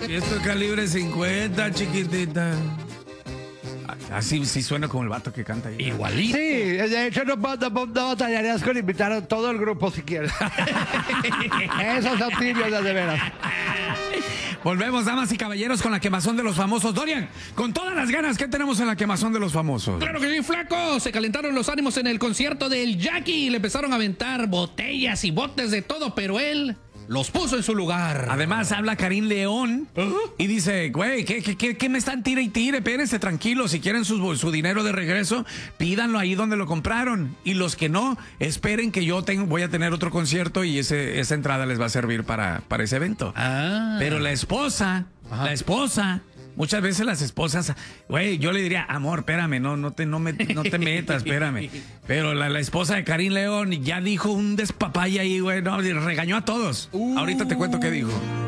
Y esto es calibre 50, chiquitita. Así sí suena como el vato que canta ahí. Igualito. Sí, de hecho no batallarías con invitar a todo el grupo si quieres. Esos son tibios de veras. Volvemos, damas y caballeros, con la quemazón de los famosos. Dorian, con todas las ganas, ¿qué tenemos en la quemazón de los famosos? Claro que sí, flaco. Se calentaron los ánimos en el concierto del Jackie. Le empezaron a aventar botellas y botes de todo, pero él los puso en su lugar. Además, habla Karim León y dice, güey, ¿qué me están tire y tire? Espérense, tranquilos. Si quieren su dinero de regreso, pídanlo ahí donde lo compraron. Y los que no, esperen que yo voy a tener otro concierto y esa entrada les va a servir para ese evento. Pero la esposa, muchas veces las esposas, güey, yo le diría, amor, espérame, no te metas, espérame. Pero la esposa de Karim León ya dijo un despapalle ahí, güey, no, regañó a todos. Ahorita te cuento qué dijo.